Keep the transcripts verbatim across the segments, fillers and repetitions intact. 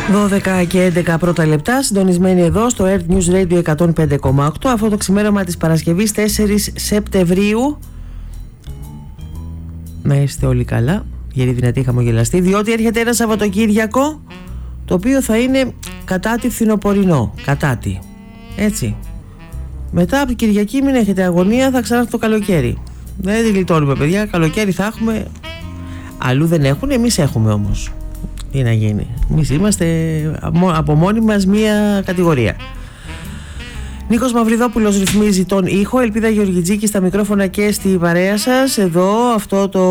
δώδεκα και έντεκα πρώτα λεπτά, συντονισμένοι εδώ στο Earth News Radio εκατόν πέντε κόμμα οκτώ. Αυτό το ξημέρωμα της Παρασκευής τέσσερις Σεπτεμβρίου. Να είστε όλοι καλά, γεροί δυνατοί, χαμογελαστοί, διότι έρχεται ένα Σαββατοκύριακο το οποίο θα είναι κατά τη φθινοπορεινό. Κατά τη. Έτσι. Μετά από την Κυριακή μην έχετε αγωνία, θα ξανάρθει το καλοκαίρι. Δεν τη γλιτώνουμε, παιδιά. Καλοκαίρι θα έχουμε. Αλλού δεν έχουν, εμείς έχουμε όμως. Τι να γίνει. Εμείς είμαστε από μόνοι μας μία κατηγορία. Νίκος Μαυριδόπουλος ρυθμίζει τον ήχο. Ελπίδα Γεωργιτζίκη στα μικρόφωνα και στη παρέα σας. Εδώ αυτό το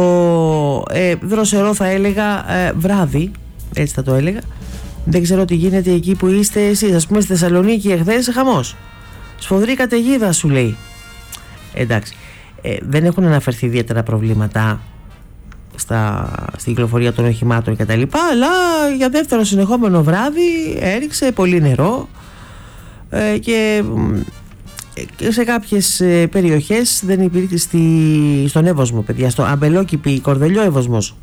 ε, δροσερό θα έλεγα ε, βράδυ. Έτσι θα το έλεγα. Δεν ξέρω τι γίνεται εκεί που είστε εσείς. Ας πούμε στη Θεσσαλονίκη εχθές χαμός. Σφοδρή καταιγίδα σου λέει. Εντάξει. Ε, δεν έχουν αναφερθεί ιδιαίτερα προβλήματα στα, στην κυκλοφορία των οχημάτων κτλ. Αλλά για δεύτερο συνεχόμενο βράδυ έριξε πολύ νερό ε, και, και σε κάποιες ε, περιοχές δεν υπήρχε στη, στον Εύωσμο, παιδιά, στο Αμπελόκηπη, Κορδελιό Εύωσμος.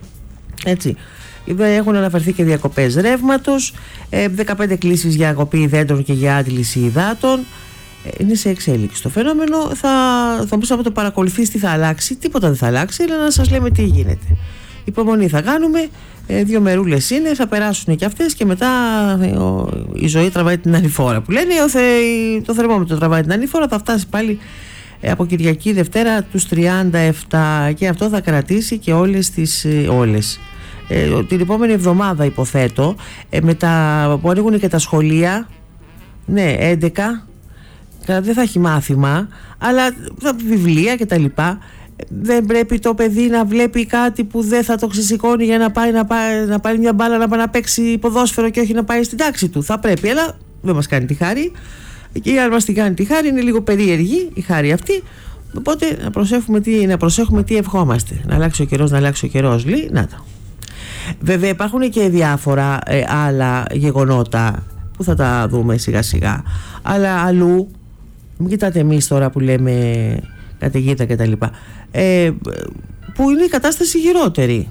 Έτσι. Έχουν αναφερθεί και διακοπές ρεύματος, ε, δεκαπέντε κλήσεις για ακοπή δέντρων και για άντληση υδάτων. Είναι σε εξέλιξη το φαινόμενο. Θα, θα μπορούσα να το παρακολουθήσει τι θα αλλάξει. Τίποτα δεν θα αλλάξει, αλλά να σας λέμε τι γίνεται. Υπομονή θα κάνουμε. Ε, δύο μερούλες είναι, θα περάσουν και αυτές και μετά ε, ο, η ζωή τραβάει την άλλη φορά. Που λένε, ο, θε, το θερμόμετρο τραβάει την άλλη φορά. Θα φτάσει πάλι ε, από Κυριακή Δευτέρα τους τριάντα επτά και αυτό θα κρατήσει και όλες τις. Ε, όλες. Ε, την επόμενη εβδομάδα υποθέτω ε, με τα, που ανοίγουν και τα σχολεία. Ναι, έντεκα. Δεν θα έχει μάθημα, αλλά θα βιβλία και τα λοιπά. Δεν πρέπει το παιδί να βλέπει κάτι που δεν θα το ξεσηκώνει για να πάει να, πάει, να πάρει μια μπάλα να πάει να παίξει ποδόσφαιρο και όχι να πάει στην τάξη του. Θα πρέπει, αλλά δεν μας κάνει τη χάρη. Και αν μας την κάνει τη χάρη είναι λίγο περίεργη η χάρη αυτή. Οπότε να προσέχουμε τι, να προσέχουμε τι ευχόμαστε. Να αλλάξει ο καιρός, να αλλάξει ο καιρός. Λέει, να το. Βέβαια υπάρχουν και διάφορα ε, άλλα γεγονότα που θα τα δούμε σιγά σιγά. Αλλά αλλού. Μην κοιτάτε εμείς τώρα που λέμε καταιγίδα και τα λοιπά, ε, που είναι η κατάσταση χειρότερη.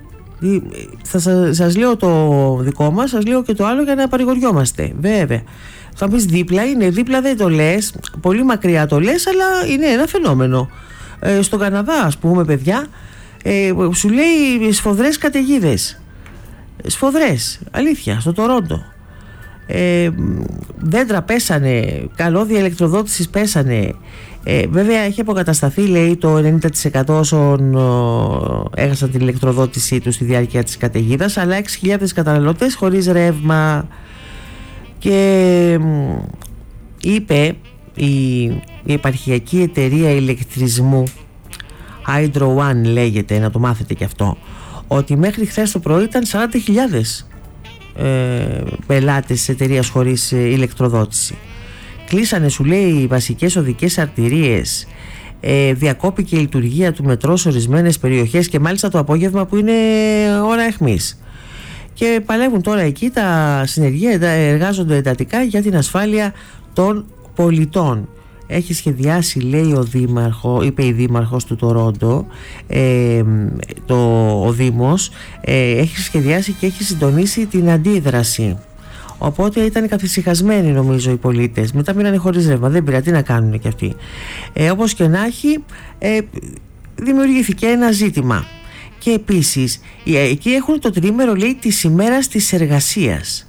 Θα σας, σας λέω το δικό μας, σας λέω και το άλλο για να παρηγοριόμαστε. Βέβαια. Θα πεις δίπλα είναι, δίπλα δεν το λες, πολύ μακριά το λες, αλλά είναι ένα φαινόμενο. Ε, στον Καναδά, ας πούμε, παιδιά, ε, σου λέει σφοδρές καταιγίδες. Σφοδρές, αλήθεια, στο Τορόντο. Ε, δέντρα πέσανε, καλώδια ηλεκτροδότησης πέσανε. ε, Βέβαια έχει αποκατασταθεί, λέει, το ενενήντα τοις εκατό όσων ε, έχασαν την ηλεκτροδότησή του στη διάρκεια της καταιγίδας, αλλά έξι χιλιάδες καταναλωτές χωρίς ρεύμα. Και ε, είπε η, η επαρχιακή εταιρεία ηλεκτρισμού Hydro One λέγεται, να το μάθετε και αυτό, ότι μέχρι χθες το πρωί ήταν σαράντα χιλιάδες Ε, πελάτες της εταιρείας χωρίς ε, ηλεκτροδότηση. Κλείσανε, σου λέει, οι βασικές οδικές αρτηρίες, ε, διακόπηκε η λειτουργία του μετρό σε ορισμένες περιοχές και μάλιστα το απόγευμα που είναι ώρα αιχμής. Και παλεύουν τώρα εκεί τα συνεργεία, εργάζονται εντατικά για την ασφάλεια των πολιτών. Έχει σχεδιάσει, λέει ο Δήμαρχο, είπε η Δήμαρχος του Τορόντο, ε, το, ο Δήμος ε, έχει σχεδιάσει και έχει συντονίσει την αντίδραση. Οπότε ήταν καθησυχασμένοι, νομίζω, οι πολίτες. Μετά μείνανε χωρίς ρεύμα, δεν πειράζει, τι να κάνουν και αυτοί. Ε, όπως και να έχει, ε, δημιουργήθηκε ένα ζήτημα. Και επίσης εκεί έχουν το τρίμερο, λέει, της ημέρας της εργασίας.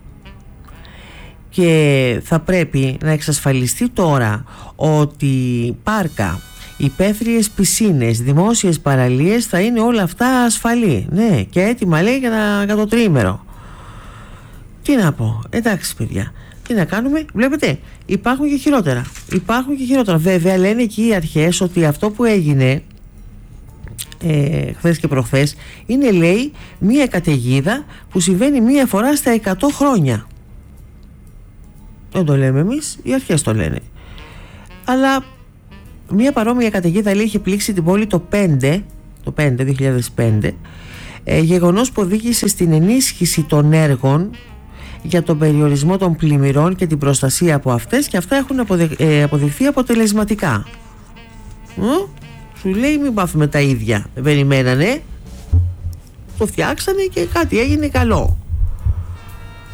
Και θα πρέπει να εξασφαλιστεί τώρα ότι πάρκα, υπαίθριες πισίνες, δημόσιες παραλίες θα είναι όλα αυτά ασφαλή. Ναι, και έτοιμα, λέει, για, να, για το τρίμερο. Τι να πω, εντάξει, παιδιά, τι να κάνουμε. Βλέπετε, υπάρχουν και χειρότερα. Υπάρχουν και χειρότερα. Βέβαια, λένε εκεί οι αρχές ότι αυτό που έγινε ε, χθες και προχθές είναι, λέει, μία καταιγίδα που συμβαίνει μία φορά στα εκατό χρόνια. Δεν το λέμε εμείς, οι αρχές το λένε. Αλλά μια παρόμοια καταιγίδα, λέει, είχε πλήξει την πόλη το πέντε, το πέντε, δύο χιλιάδες πέντε, ε, γεγονός που οδήγησε στην ενίσχυση των έργων για τον περιορισμό των πλημμυρών και την προστασία από αυτές, και αυτά έχουν αποδε, ε, αποδειχθεί αποτελεσματικά. Ε, σου λέει, μην πάθουμε τα ίδια. Δεν περιμένανε, το φτιάξανε και κάτι έγινε καλό.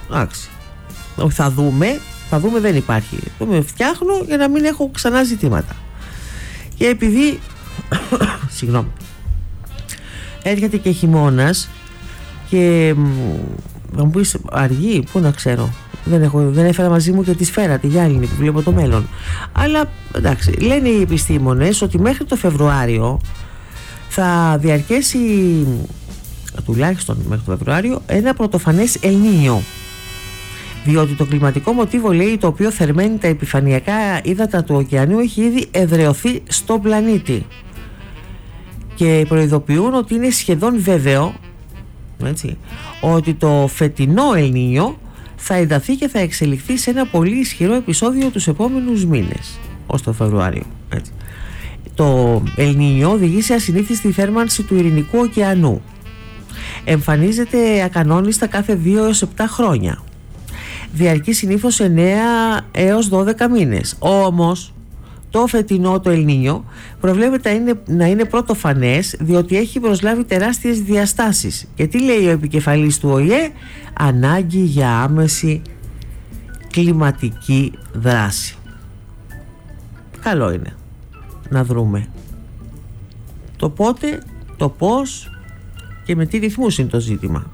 εντάξει, θα δούμε, θα δούμε, δεν υπάρχει. Το με φτιάχνω για να μην έχω ξανά ζητήματα. Και επειδή συγγνώμη, έρχεται και χειμώνας και θα μου πεις αργεί, πού να ξέρω, δεν, έχω, δεν έφερα μαζί μου και τη σφαίρα, τη γυάλινη που βλέπω το μέλλον. Αλλά εντάξει, λένε οι επιστήμονες ότι μέχρι το Φεβρουάριο θα διαρκέσει, τουλάχιστον μέχρι το Φεβρουάριο, ένα πρωτοφανές Ελνίνιο. Διότι το κλιματικό μοτίβο, λέει, το οποίο θερμαίνει τα επιφανειακά ύδατα του ωκεανού, έχει ήδη εδραιωθεί στον πλανήτη. Και προειδοποιούν ότι είναι σχεδόν βέβαιο, έτσι, ότι το φετινό Ελνίνιο θα ενταθεί και θα εξελιχθεί σε ένα πολύ ισχυρό επεισόδιο τους επόμενους μήνες, ως το Φεβρουάριο. Έτσι. Το Ελνίνιο οδηγεί σε ασυνήθιστη θέρμανση του Ειρηνικού ωκεανού. Εμφανίζεται ακανόνιστα κάθε δύο έως επτά χρόνια. Διαρκεί συνήθως εννέα έως δώδεκα μήνες. Όμως το φετινό το Ελνίνιο προβλέπεται να είναι, να είναι πρωτοφανές, διότι έχει προσλάβει τεράστιες διαστάσεις. Και τι λέει ο επικεφαλής του Ο Η Ε? Ανάγκη για άμεση κλιματική δράση. Καλό είναι να δρούμε το πότε, το πώς και με τι ρυθμούς είναι το ζήτημα.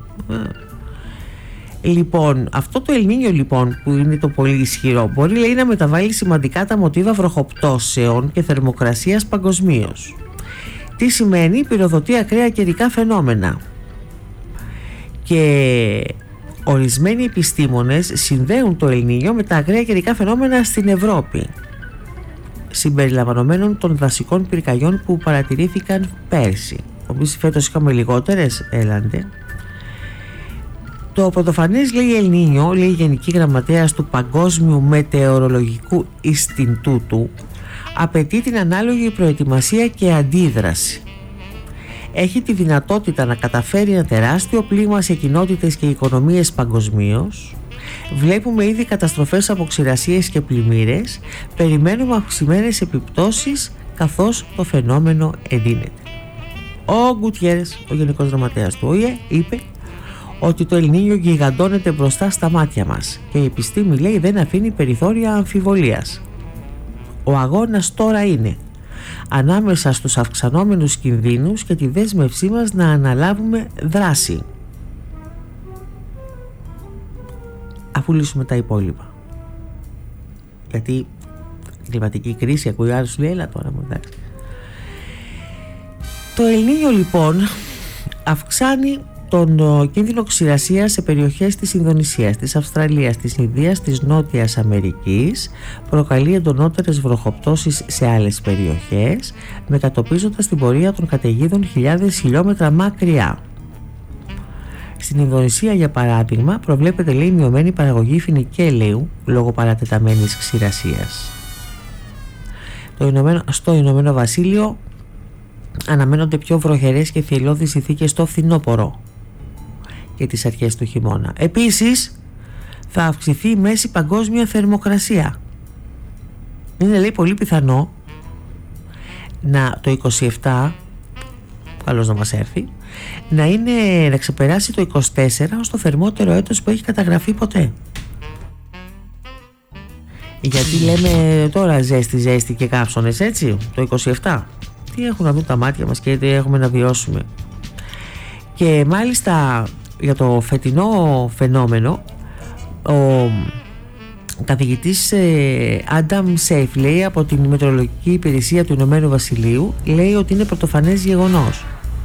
Λοιπόν, αυτό το Ελνίνιο, λοιπόν, που είναι το πολύ ισχυρό, μπορεί, λέει, να μεταβάλει σημαντικά τα μοτίβα βροχοπτώσεων και θερμοκρασίας παγκοσμίως. Τι σημαίνει? Πυροδοτεί ακραία καιρικά φαινόμενα. Και ορισμένοι επιστήμονες συνδέουν το Ελνίνιο με τα ακραία καιρικά φαινόμενα στην Ευρώπη, συμπεριλαμβανομένων των δασικών πυρκαγιών που παρατηρήθηκαν πέρσι. Όμως φέτος είχαμε λιγότερες, έλαντε. Το πρωτοφανές, λέει, Ελνίνιο, λέει η Γενική Γραμματέας του Παγκόσμιου Μετεωρολογικού Ινστιτούτου, απαιτεί την ανάλογη προετοιμασία και αντίδραση. Έχει τη δυνατότητα να καταφέρει ένα τεράστιο πλήγμα σε κοινότητες και οικονομίες παγκοσμίως. Βλέπουμε ήδη καταστροφές από ξηρασίες και πλημμύρες. Περιμένουμε αυξημένες επιπτώσεις καθώς το φαινόμενο εντείνεται. Ο Γκουτιέρες, ο Γενικός Γραμματέας του Ο Η Ε, είπε ότι το Ελνίνιο γιγαντώνεται μπροστά στα μάτια μας και η επιστήμη, λέει, δεν αφήνει περιθώρια αμφιβολίας. Ο αγώνας τώρα είναι ανάμεσα στους αυξανόμενους κινδύνους και τη δέσμευσή μας να αναλάβουμε δράση, αφού λύσουμε τα υπόλοιπα. Γιατί η κλιματική κρίση, ακούει άλλος, λέει, έλα τώρα μου, εντάξει. Το Ελνίνιο, λοιπόν, αυξάνει τον κίνδυνο ξηρασίας σε περιοχές της Ινδονησίας, της Αυστραλίας, της Ινδίας, της Νότιας Αμερικής, προκαλεί εντονότερες βροχοπτώσεις σε άλλες περιοχές, μετατοπίζοντας την πορεία των καταιγίδων χιλιάδες χιλιόμετρα μακριά. Στην Ινδονησία, για παράδειγμα, προβλέπεται, λέει, μειωμένη παραγωγή φινικέλαιου λόγω παρατεταμένης ξηρασίας. Το Ηνωμένο, στο Ηνωμένο Βασίλειο αναμένονται πιο βροχερές και θυελλώδεις συνθήκες στο φθινόπωρο και τις αρχές του χειμώνα. Επίσης θα αυξηθεί η μέση παγκόσμια θερμοκρασία. Είναι, λέει, πολύ πιθανό να το είκοσι επτά, καλώς να μας έρθει, να, είναι, να ξεπεράσει το είκοσι τέσσερα ως το θερμότερο έτος που έχει καταγραφεί ποτέ. Γιατί λέμε τώρα ζέστη, ζέστη και καύσονες, έτσι, το είκοσι επτά. Τι έχουν να δουν τα μάτια μας και τι έχουμε να βιώσουμε. Και μάλιστα για το φετινό φαινόμενο, ο καθηγητής Άνταμ Σέιφ, λέει, από την Μετεωρολογική Υπηρεσία του Ηνωμένου Βασιλείου, λέει ότι είναι πρωτοφανές γεγονός.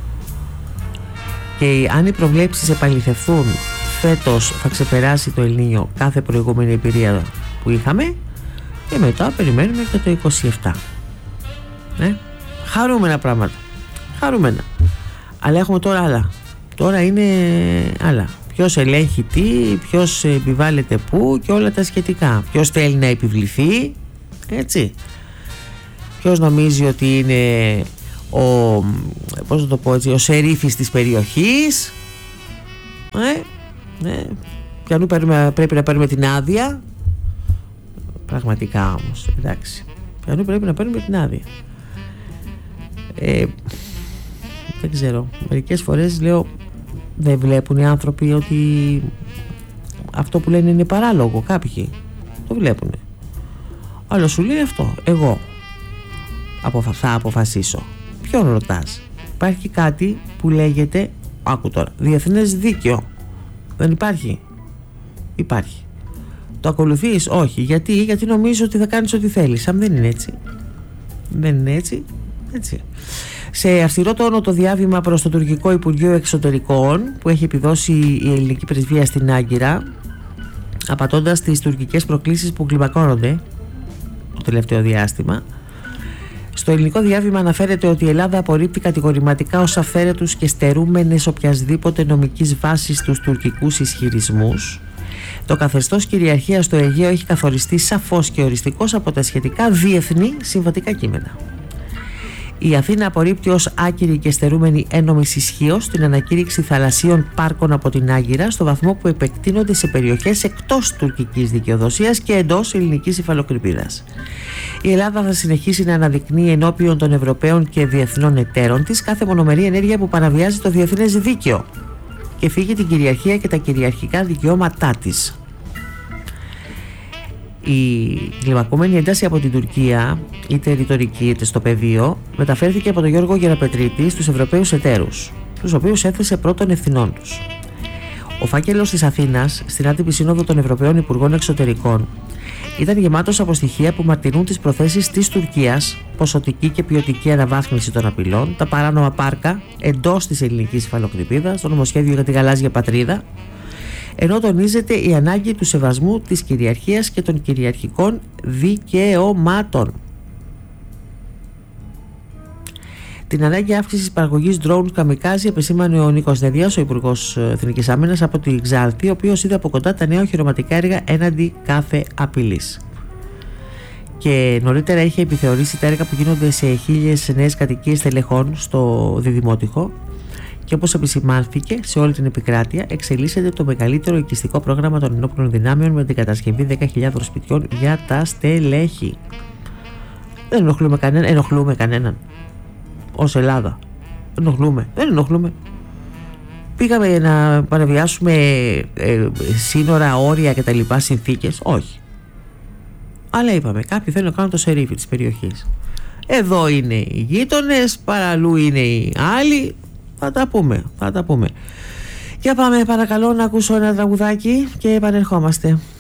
Και αν οι προβλέψεις επαληθευθούν, φέτος θα ξεπεράσει το Ελνίνιο κάθε προηγούμενη εμπειρία που είχαμε και μετά περιμένουμε και το είκοσι επτά. Ναι. Χαρούμενα πράγματα. Χαρούμενα. Αλλά έχουμε τώρα άλλα. Τώρα είναι άλλα. Ποιος ελέγχει τι, ποιος επιβάλλεται πού και όλα τα σχετικά. Ποιος θέλει να επιβληθεί, έτσι. Ποιος νομίζει ότι είναι ο, πώς να το πω έτσι, ο σερίφης της περιοχής. Ε, ναι. Ποιανού πρέπει να παίρνουμε την άδεια. Πραγματικά όμως, εντάξει. Ποιανού πρέπει να παίρνουμε την άδεια. Ε, δεν ξέρω, μερικές φορές λέω, δεν βλέπουν οι άνθρωποι ότι αυτό που λένε είναι παράλογο, κάποιοι το βλέπουν. Αλλά σου λέει αυτό, εγώ θα αποφασίσω. Ποιον ρωτάς? Υπάρχει κάτι που λέγεται, άκου τώρα, διεθνές δίκαιο. Δεν υπάρχει? Υπάρχει. Το ακολουθείς? Όχι. Γιατί? Γιατί νομίζω ότι θα κάνεις ό,τι θέλεις. Αν δεν είναι έτσι, δεν είναι έτσι, έτσι. Σε αυστηρό τόνο το διάβημα προς το τουρκικό Υπουργείο Εξωτερικών που έχει επιδώσει η ελληνική πρεσβεία στην Άγκυρα, απατώντας τις τουρκικές προκλήσεις που κλιμακώνονται το τελευταίο διάστημα. Στο ελληνικό διάβημα αναφέρεται ότι η Ελλάδα απορρίπτει κατηγορηματικά ως αυθαίρετους και στερούμενες οποιασδήποτε νομικής βάσης τους τουρκικούς ισχυρισμούς. Το καθεστώς κυριαρχίας στο Αιγαίο έχει καθοριστεί σαφώς και οριστικώς από τα σχετικά διεθνή συμβατικά κείμενα. Η Αθήνα απορρίπτει ως άκυρη και στερούμενη ένομης ισχύως την ανακήρυξη θαλασσίων πάρκων από την Άγκυρα, στο βαθμό που επεκτείνονται σε περιοχές εκτός τουρκικής δικαιοδοσίας και εντός ελληνικής υφαλοκρηπίδας. Η Ελλάδα θα συνεχίσει να αναδεικνύει ενώπιον των Ευρωπαίων και διεθνών εταίρων της κάθε μονομερή ενέργεια που παραβιάζει το διεθνές δίκαιο και φύγει την κυριαρχία και τα κυριαρχικά δικαιώματά της. Η κλιμακούμενη ένταση από την Τουρκία, είτε ρητορική είτε στο πεδίο, μεταφέρθηκε από τον Γιώργο Γεραπετρίτη στους Ευρωπαίους εταίρους, τους οποίους έθεσε πρώτων ευθυνών τους. Ο φάκελος της Αθήνας, στην άτυπη σύνοδο των Ευρωπαίων Υπουργών Εξωτερικών, ήταν γεμάτος από στοιχεία που μαρτυρούν τις προθέσεις της Τουρκίας, ποσοτική και ποιοτική αναβάθμιση των απειλών, τα παράνομα πάρκα εντός της ελληνικής υφαλοκρηπίδας, το νομοσχέδιο για τη γαλάζια πατρίδα, ενώ τονίζεται η ανάγκη του σεβασμού της κυριαρχίας και των κυριαρχικών δικαιωμάτων. Την ανάγκη αύξησης παραγωγής drones καμικάζι επεσήμανε ο Νίκος Δεδίας, ο Υπουργός Εθνικής Άμυνας από τη Ξάρτη, ο οποίος είδε από κοντά τα νέα οχυρωματικά έργα έναντι κάθε απειλής. Και νωρίτερα είχε επιθεωρήσει τα έργα που γίνονται σε χίλιες νέες κατοικίες τελεχών στο Διδημότυχο. Και όπως επισημάνθηκε, σε όλη την επικράτεια εξελίσσεται το μεγαλύτερο οικιστικό πρόγραμμα των ενόπλων δυνάμεων με την κατασκευή δέκα χιλιάδων σπιτιών για τα στελέχη. Δεν ενοχλούμε κανέναν, ενοχλούμε κανέναν. Ως Ελλάδα. Ενοχλούμε, δεν ενοχλούμε. Πήγαμε να παραβιάσουμε ε, σύνορα, όρια και τα λοιπά, συνθήκες? Όχι. Αλλά είπαμε, κάποιοι θέλουν να κάνουν το σερίφι της περιοχής. Εδώ είναι οι γείτονες, παραλού είναι οι άλλοι. Θα τα πούμε, θα τα πούμε. Για πάμε παρακαλώ να ακούσω ένα τραγουδάκι και επανερχόμαστε.